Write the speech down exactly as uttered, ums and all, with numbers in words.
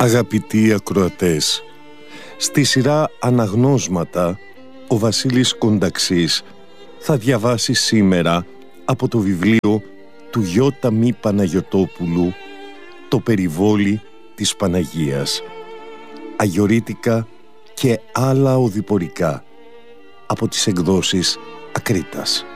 Αγαπητοί ακροατές, στη σειρά Αναγνώσματα ο Βασίλης Κονταξής θα διαβάσει σήμερα από το βιβλίο του Γιώτα Μη Παναγιωτόπουλου «Το περιβόλι της Παναγίας», αγιορείτικα και άλλα οδηπορικά, από τις εκδόσεις Ακρίτας.